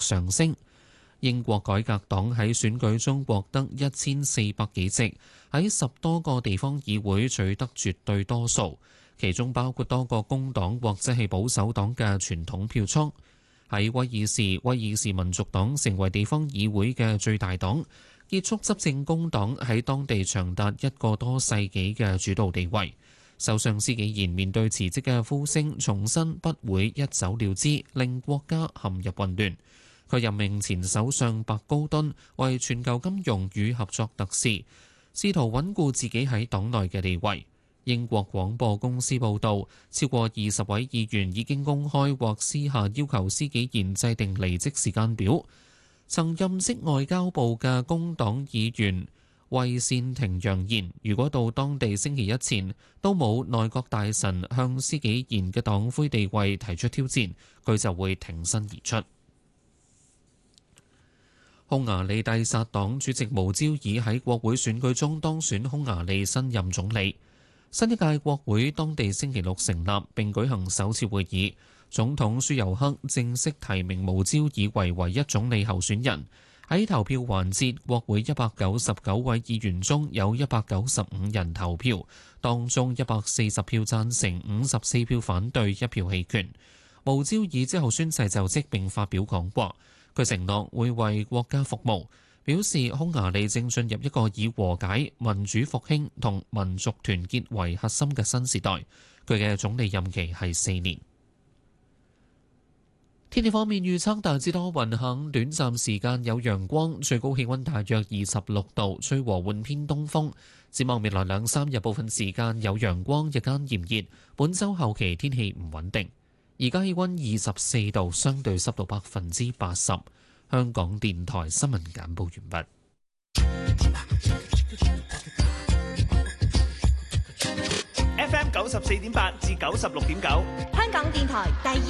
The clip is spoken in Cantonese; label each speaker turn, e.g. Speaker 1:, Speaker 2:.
Speaker 1: 上升。英國改革黨喺選舉中獲得1400幾席，喺10多個地方議會取得絕對多數，其中包括多個工黨或者係保守黨嘅傳統票倉。喺威爾士民族黨成為地方議會嘅最大黨，結束執政工黨喺當地長達1個多世紀嘅主導地位。首相施紀賢面對辭職嘅呼聲，重申不會一走了之，令國家陷入混亂。佢任命前首相白高敦為全球金融與合作特使，試圖穩固自己喺黨內嘅地位。英國廣播公司報導，超過20位議員已經公開或私下要求施紀賢制定離職時間表。曾任職外交部嘅工黨議員衛善庭揚言，如果到當地星期一前都冇內閣大臣向施紀賢嘅黨魁地位提出挑戰，佢就會挺身而出。匈牙利蒂薩黨主席無焦爾喺國會選舉中當選匈牙利新任總理。新一屆國會當地星期六成立並舉行首次會議，總統舒尤克正式提名無焦爾為唯一總理候選人。喺投票環節，國會199位議員中有195人投票，當中140票贊成，54票反對，1票棄權。無焦爾之後宣誓就職並發表講話。佢承諾會為國家服務，表示匈牙利正進入一個以和解、民主復興同民族團結為核心嘅新時代。佢嘅總理任期係4年。天氣方面預測大致多雲，肯短暫時間有陽光，最高氣溫大約26度，吹和緩偏東風。展望未來2-3日部分時間有陽光，日間炎熱。本週後期天氣唔穩定。而家氣溫24度，相對濕度80%。香港電台新聞簡報完畢。
Speaker 2: FM 94.8至96.9，
Speaker 3: 香港電台第二